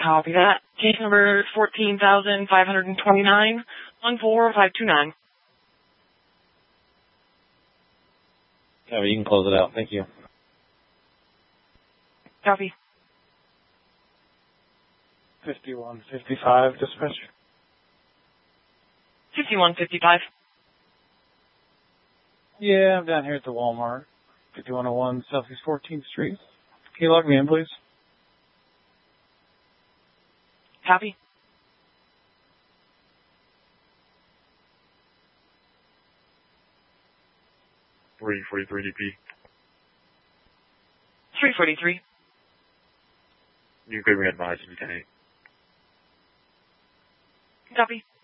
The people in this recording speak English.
Copy that. Case number 14,529, 14529. Yeah, you can close it out. Thank you. Copy. 5155, dispatch. 5155. Yeah, I'm down here at the Walmart, 5101 Southeast 14th Street. Can you log me in, please? Copy. .343 DP. 343. You could be advised, Lieutenant. Copy.